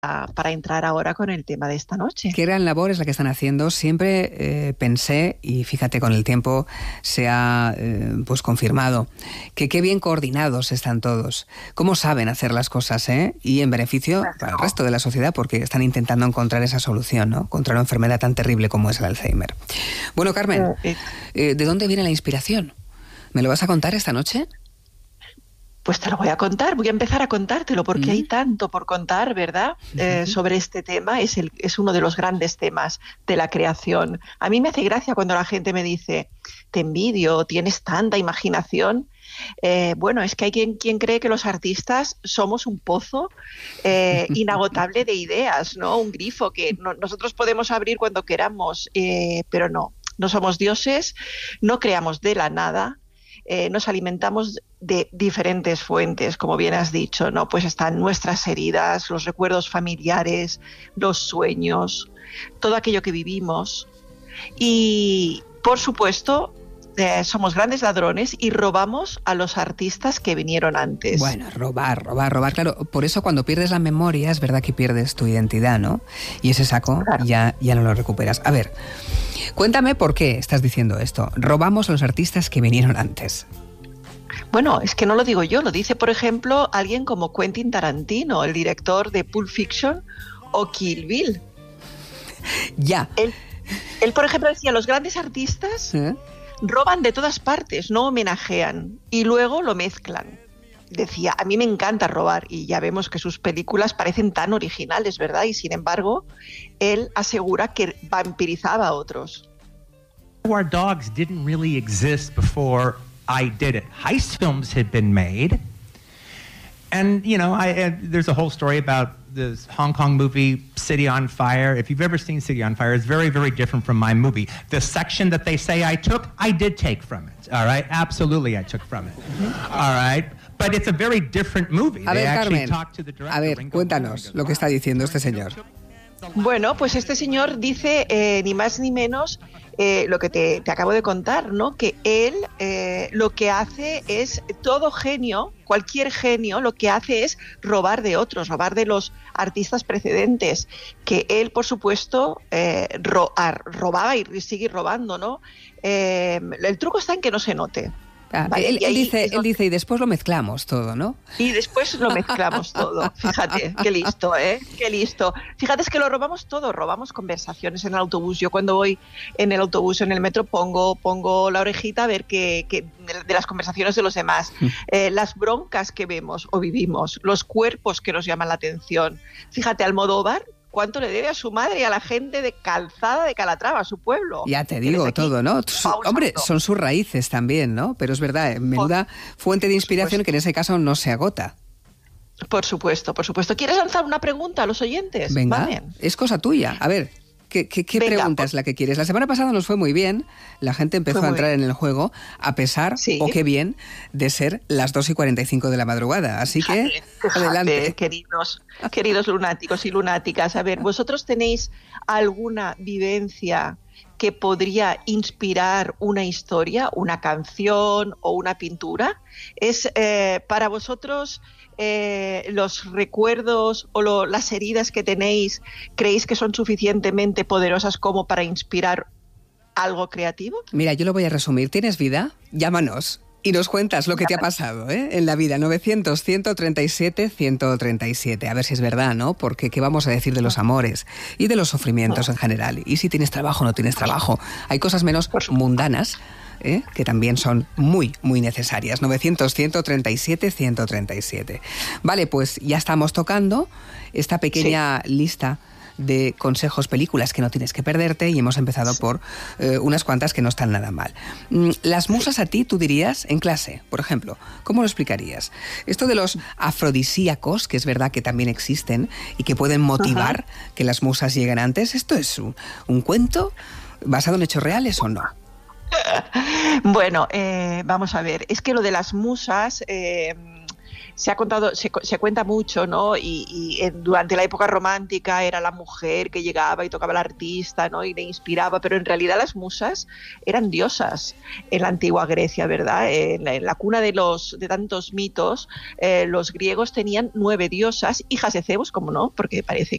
para entrar ahora con el tema de esta noche. Qué gran labor es la que están haciendo. Siempre pensé, y fíjate, con el tiempo se ha pues confirmado, que qué bien coordinados están todos. Cómo saben hacer las cosas, y en beneficio para el resto de la sociedad, porque están intentando encontrar esa solución, ¿no? Contra una enfermedad tan terrible como es el Alzheimer. Bueno, Carmen, ¿de dónde viene la inspiración? ¿Me lo vas a contar esta noche? Pues te lo voy a contar, voy a empezar a contártelo porque hay tanto por contar, ¿verdad? Sobre este tema, es uno de los grandes temas de la creación. A mí me hace gracia cuando la gente me dice, te envidio, tienes tanta imaginación. Bueno, es que hay quien cree que los artistas somos un pozo inagotable de ideas, ¿no? Un grifo que nosotros podemos abrir cuando queramos, pero no somos dioses, no creamos de la nada. Nos alimentamos de diferentes fuentes, como bien has dicho, ¿no? Pues están nuestras heridas, los recuerdos familiares, los sueños, todo aquello que vivimos. Y, por supuesto, somos grandes ladrones y robamos a los artistas que vinieron antes. Bueno, robar, claro. Por eso cuando pierdes la memoria es verdad que pierdes tu identidad, ¿no? Y ese saco ya no lo recuperas. A ver, cuéntame por qué estás diciendo esto. Robamos a los artistas que vinieron antes. Bueno, es que no lo digo yo, lo dice, por ejemplo, alguien como Quentin Tarantino, el director de Pulp Fiction o Kill Bill. Ya. Él, por ejemplo, decía, los grandes artistas roban de todas partes, no homenajean y luego lo mezclan. Decía, a mí me encanta robar y ya vemos que sus películas parecen tan originales, ¿verdad? Y sin embargo, él asegura que vampirizaba a otros. War Dogs didn't really exist before I did it. Heist films had been made. And, you know, there's a whole story about this Hong Kong movie, City on Fire. If you've ever seen City on Fire, it's very, very different from my movie. The section that they say I took, I did take from it, all right? Absolutely I took from it, all right? But it's a very different movie. A ver, Carmen, a ver, cuéntanos lo que está diciendo este señor. Bueno, pues este señor dice ni más ni menos lo que te acabo de contar, ¿no? Que él lo que hace es, todo genio, cualquier genio, lo que hace es robar de otros, robar de los artistas precedentes, que él, por supuesto, robaba y sigue robando, ¿no? El truco está en que no se note. Vale, él dice, y después lo mezclamos todo, ¿no? Y después lo mezclamos todo. Fíjate, qué listo, ¿eh? Qué listo. Fíjate, es que lo robamos todo. Robamos conversaciones en el autobús. Yo cuando voy en el autobús, en el metro, pongo la orejita a ver de las conversaciones de los demás. Las broncas que vemos o vivimos, los cuerpos que nos llaman la atención. Fíjate, Almodóvar, ¿cuánto le debe a su madre y a la gente de Calzada de Calatrava, a su pueblo? Ya te digo todo, ¿no? Hombre, son sus raíces también, ¿no? Pero es verdad, menuda fuente de inspiración que en ese caso no se agota. Por supuesto, por supuesto. ¿Quieres lanzar una pregunta a los oyentes? Venga, ¿Vale? Es cosa tuya. A ver, ¿qué pregunta es la que quieres? La semana pasada nos fue muy bien, la gente empezó a entrar en el juego, a pesar, qué bien, de ser las 2:45 de la madrugada. Así que, adelante. Queridos lunáticos y lunáticas, a ver, ¿vosotros tenéis alguna vivencia que podría inspirar una historia, una canción o una pintura? ¿Es para vosotros los recuerdos o las heridas que tenéis, creéis que son suficientemente poderosas como para inspirar algo creativo? Mira, yo lo voy a resumir. ¿Tienes vida? Llámanos y nos cuentas lo que te ha pasado en la vida. 900-137-137. A ver si es verdad, ¿no? Porque ¿qué vamos a decir de los amores y de los sufrimientos en general? Y si tienes trabajo o no tienes trabajo. Hay cosas menos mundanas que también son muy, muy necesarias. 900-137-137. Vale, pues ya estamos tocando esta pequeña lista de consejos, películas que no tienes que perderte, y hemos empezado por unas cuantas que no están nada mal. Las musas a ti, tú dirías, en clase, por ejemplo, ¿cómo lo explicarías? Esto de los afrodisíacos, que es verdad que también existen y que pueden motivar que las musas lleguen antes, ¿esto es un cuento basado en hechos reales o no? Bueno, vamos a ver, es que lo de las musas se cuenta mucho, ¿no? Y durante la época romántica era la mujer que llegaba y tocaba al artista, ¿no? Y le inspiraba, pero en realidad las musas eran diosas en la antigua Grecia, ¿verdad? En la cuna de tantos mitos, los griegos tenían 9 diosas, hijas de Zeus, como no, porque parece